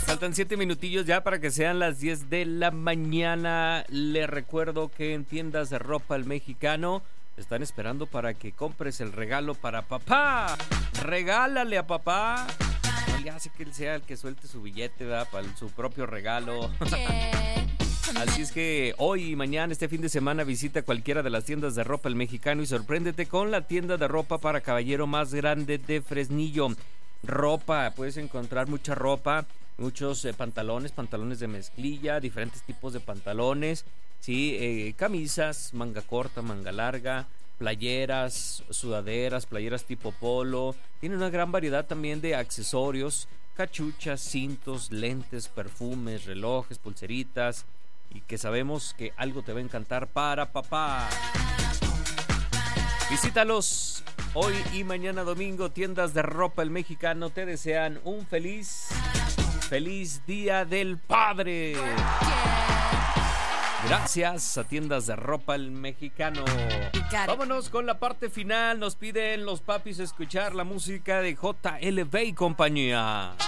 Faltan 7 minutillos ya para que sean las 10 de la mañana. Le recuerdo que en tiendas de ropa El Mexicano están esperando para que compres el regalo para papá. Regálale a papá. No le hace que él sea el que suelte su billete, ¿verdad? Para su propio regalo. Así es que hoy y mañana, este fin de semana, visita cualquiera de las tiendas de ropa El Mexicano y sorpréndete con la tienda de ropa para caballero más grande de Fresnillo. Ropa, puedes encontrar mucha ropa. Muchos pantalones de mezclilla, diferentes tipos de pantalones, ¿sí? Camisas, manga corta, manga larga, playeras, sudaderas, playeras tipo polo. Tiene una gran variedad también de accesorios, cachuchas, cintos, lentes, perfumes, relojes, pulseritas, y que sabemos que algo te va a encantar para papá. Visítalos hoy y mañana domingo. Tiendas de ropa El Mexicano te desean un feliz Día del Padre. Gracias a tiendas de ropa El Mexicano. Vámonos con la parte final. Nos piden los papis escuchar la música de JLB y compañía.